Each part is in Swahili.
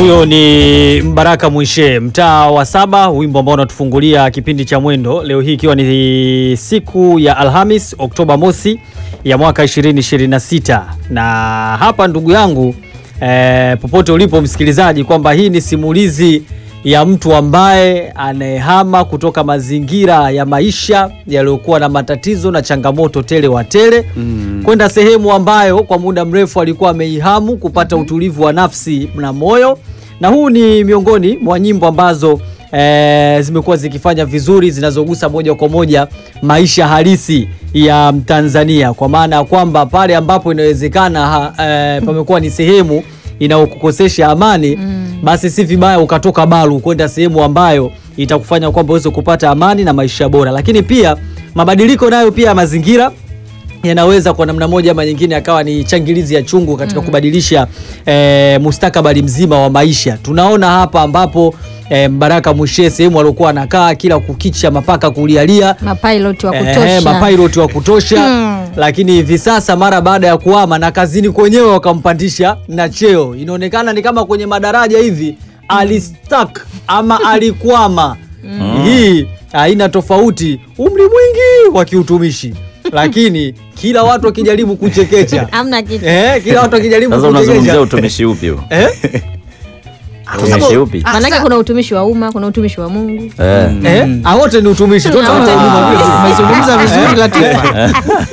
Huyo ni Mbaraka Mwishe, mtaa wa 7, wimbo ambao unatufungulia kipindi cha Mwendo leo hii ikiwa ni siku ya Alhamis Oktoba mosi ya mwaka 2026. Na hapa ndugu yangu popote ulipo msikilizaji, kwamba hii ni simulizi ya mtu ambaye anayehama kutoka mazingira ya maisha yaliyokuwa na matatizo na changamoto tele wa tele kwenda sehemu ambayo kwa muda mrefu alikuwa ameihamu kupata utulivu wa nafsi na moyo. Na huu ni miongoni mwa nyimbo ambazo zimekuwa zikifanya vizuri, zinazogusa moja kwa moja maisha halisi ya Mtanzania, kwa maana ya kwamba pale ambapo inawezekana pamekuwa ni sehemu inayokukosesha amani, basi si vibaya ukatoka Baru kwenda sehemu ambayo itakufanya kwamba uweze kupata amani na maisha bora. Lakini pia mabadiliko nayo pia mazingira yanaweza kwa namna moja ama nyingine akawa ni changilizi ya chungu katika kubadilisha mustakabali mzima wa maisha. Tunaona hapa ambapo Mbaraka Mwishe sehemu alikuwa anakaa kila kukicha mapaka kulialia mapilot wa kutosha, mapilot wa kutosha. Lakini hivi sasa mara baada ya kuhama na kazini kwenyewe wakampandisha na cheo, inaonekana ni kama kwenye madaraja hivi alistuck ama alikwama. Hii haina tofauti, umri mwingi wa kiutumishi, lakini kila watu wakijaribu kuchekecha hamna kitu. Kila watu wakijaribu kuchekecha. Sasa unazungumzia utumishi upi huo? Utumishi upi? Maana kuna utumishi wa umma, kuna utumishi wa Mungu. Wote ni utumishi. Umezungumza vizuri Latifa.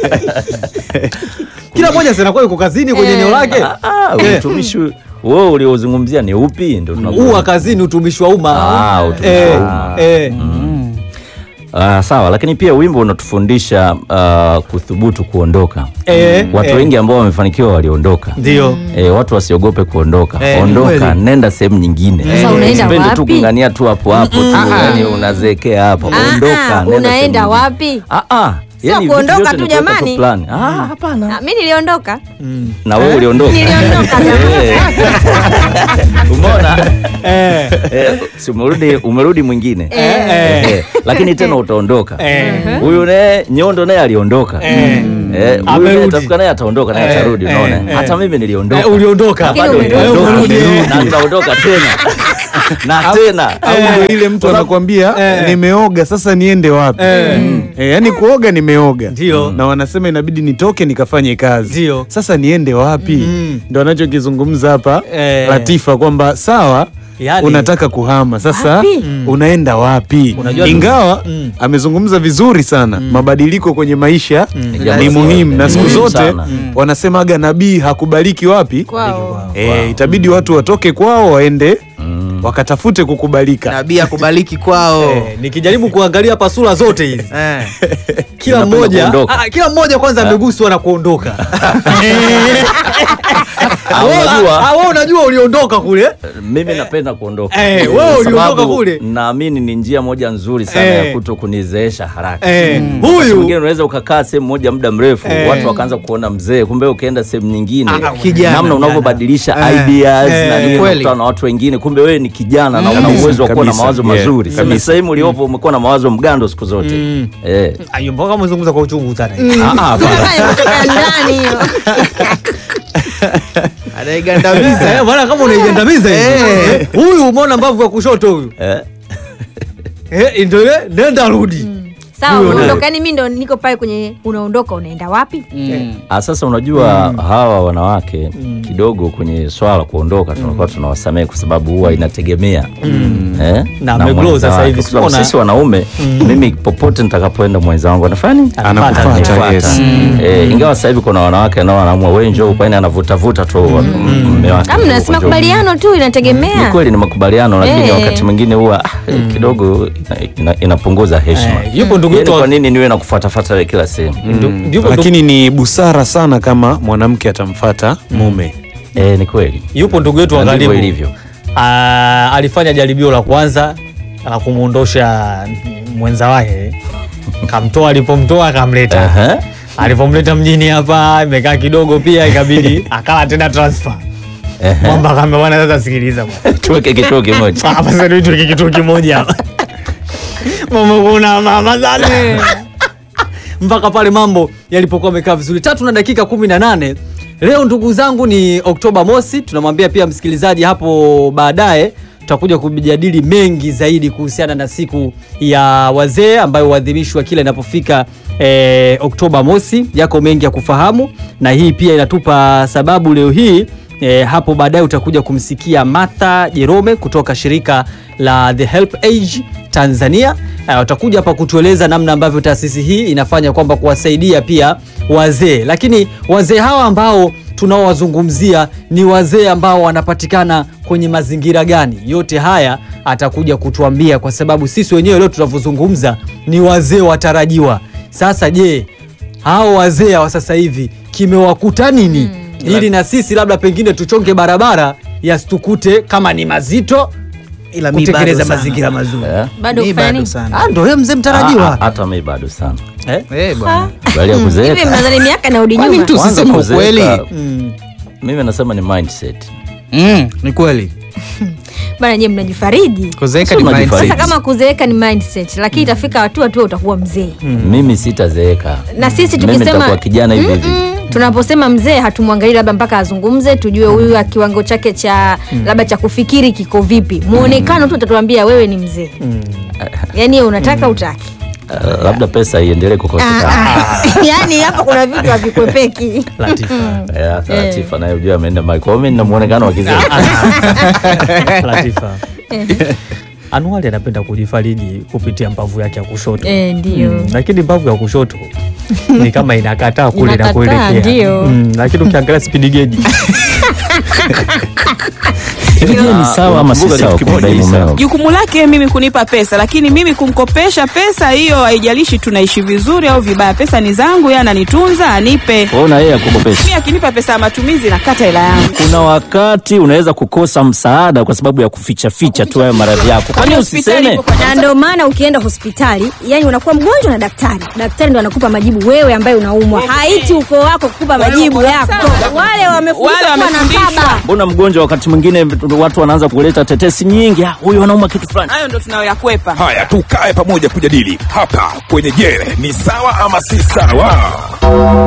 Kila mmoja sanakuwa yuko kazini kwenye eneo lake. Utumishi wewe uliozungumzia ni upi? Ndio tunakuwa kazini, utumishi wa umma. Utumishi wa umma. Sawa, lakini pia wimbo unatufundisha kuthubutu kuondoka. Watu wengi ambao wamefanikiwa waliondoka. Ndio. Watu wasiogope kuondoka. Ondoka, nenda sehemu nyingine. Sasa unaenda wapi? Usipende tu kungania tu hapo tu, yani unazekea hapo. Ondoka, nenda. Unaenda wapi? Sio kuondoka tu jamani. Hapana. Mimi niliondoka. Na wewe uliondoka? Niliondoka. Umeona? Si umerudi mwingine. Lakini tena utaondoka. Huyu naye Nyondo naye aliondoka. Huyu atafuka naye ataondoka naye atarudi, unaona? Hata mimi niliondoka. Uliondoka. Bado niliondoka. Na nitaondoka tena. Na tena au ile mtu anakuambia nimeoga sasa niende wapi? Yaani kuoga nimeoga. Ndio. Na wanasema inabidi nitoke nikafanye kazi. Ndio. Sasa niende wapi? Ndio anachokizungumza hapa Latifa kwamba sawa, yani, unataka kuhama sasa unaenda wapi? Ingawa amezungumza vizuri sana, mabadiliko kwenye maisha ni muhimu, na siku zote wanasemaga nabii hakubaliki wapi? Kwao. Itabidi watu watoke kwao waende wakatafute kukubalika. Nabii akubaliki kwao. Nikijaribu kuangalia hapa sura zote hizi kila mmoja kwanza ameguswa na kuondoka. Wewe unajua uliondoka kule. Mimi napenda kuondoka. Wewe uliondoka kule. Naamini ni njia moja nzuri sana ya kutokunizeesha haraka. Huyu mwingine unaweza ukakaa sehemu moja muda mrefu, watu wakaanza kuona mzee, kumbe ukaenda sehemu nyingine. Namna unavyobadilisha ideas na nini kukutana na watu wengine, kumbe wewe ni kijana na una uwezo wa kuwa na mawazo mazuri. Sasa sehemu uliopo umekuwa na mawazo mgando siku zote. Ayo mpaka mzungumza kwa uchungu sana. Kutoka ndani hiyo. Anaigandamiza. Bwana kama unaigandamiza hivi. Huyu umeona mbavu ya kushoto huyu. Ndio nenda rudi. Sawa, unaondoka. Yani mimi ndo niko pale kwenye unaondoka unaenda wapi? Sasa unajua hawa wanawake kidogo kwenye swala kuondoka tunakuwa tunawasamehe kwa sababu huwa inategemea na mglow sasa hivi sisi wanaume mimi popote nitakapoenda mwenza wangu anafanya anakufuata. Yes. Ingawa sasa hivi kuna wanawake nao wanaamua wewe njoo kwa nini anavuta tu mume wake. Kama nasema makubaliano tu inategemea. Ni kweli ni makubaliano, lakini wakati mwingine huwa kidogo inapunguza heshima. Yupo ndugu yetu, kwa nini niwe nakufuata kila sehemu? Lakini ni busara sana kama mwanamke atamfuata mume. Ni kweli. Yupo ndugu yetu angalivu ilivyo. Alifanya jaribio la kwanza la kumuondosha mwenza wake. Kamtoa, alipomtoa akamleta. Alipomleta mjini hapa imekaa kidogo pia ikabidi akala tena transfer. Mwamba kama bwana sasa sikiliza bwana. Tuweke kituo kimoja. Hapa sasa ndio tuweke kituo kimoja hapa. Mama kuna mama sana. Mpaka pale mambo yalipokuwa yamekaa vizuri. 3:18 Leo ndugu zangu ni Oktoba mosi, tunamwambia pia msikilizaji hapo baadaye tutakuja kujadili mengi zaidi kuhusiana na siku ya wazee ambayo huadhimishwa kila inapofika Oktoba mosi. Yako mengi ya kufahamu, na hii pia inatupa sababu leo hii hapo baadaye utakuja kumsikia Martha Jerome kutoka shirika la The Help Age Tanzania. Utakuja hapa kutueleza namna ambavyo taasisi hii inafanya kwamba kuwasaidia pia wazee. Lakini wazee hawa ambao tunaowazungumzia ni wazee ambao wanapatikana kwenye mazingira gani? Yote haya atakuja kutuambia, kwa sababu sisi wenyewe leo tunavyozungumza ni wazee watarajiwa. Sasa je, hao wazee wa sasa hivi kimewakuta nini? Ili na sisi labda pengine tuchonge barabara yasitukute kama ni mazito, ila kutekeleza mazingira mazuri. Bado kufanya sana. Ndio wewe mzee mtarajiwa. Hata mimi bado sana. Bwana. Bali ya kuzeeka. Hivi mnadhani miaka na udini nyuma? Mtu sisema ukweli. Mimi nasema ni mindset. Ni kweli. Bana, je, mnajifariji? Kuzeeka ni mindset. Sasa kama kuzeeka ni mindset, lakini itafika hatua tu utakuwa mzee. Mimi sitazeeka. Na sisi Mimi tukisema nitakuwa kijana hivi hivi. Tunaposema mzee hatumwangalii labda mpaka azungumze tujue huyu kiwango chake cha labda cha kufikiri kiko vipi. Muonekano tu utatuambia wewe ni mzee. Yaani unataka utaki. Labda pesa iendelee kukosekana. Yaani hapa kuna vitu havikwepeki. Latifa. Latifa naye unajua ameenda mbali. Kwa mimi nina muonekano wa kizee. Latifa. Anuali anapenda kujifariji kupitia mbavu yake ya kushoto. Ndio. Lakini mbavu ya kushoto ni kama inakataa kule na kuelekea. Ndio. Lakini ukiangalia speed gauge ni sawa ama si sawa kwa mumeo? Jukumu lake mimi kunipa pesa, lakini mimi kumkopesha pesa hiyo haijalishi tunaishi vizuri au vibaya. Pesa ni zangu, yeye ananitunza, anipe. Wewe na yeye akukopesha. Mimi akinipa pesa ya matumizi nakata hela yangu. Kuna wakati unaweza kukosa msaada kwa sababu ya kuficha tu hayo maradhi yako. Kwani usiseme? Na ndio maana ukienda hospitali, yani unakuwa mgonjwa na daktari. Daktari ndo anakupa majibu, wewe ambaye unaumwa. Haiti uko wako kukupa majibu yako. Wale wamefundishwa na baba. Mbona mgonjwa wakati mwingine watu wanaanza kuleta tetesi nyingi, huyu anauma kitu fulani. Hayo ndo tunayoyakwepa. Haya, tukae pamoja kujadili hapa kwenye Je, ni sawa ama si sawa?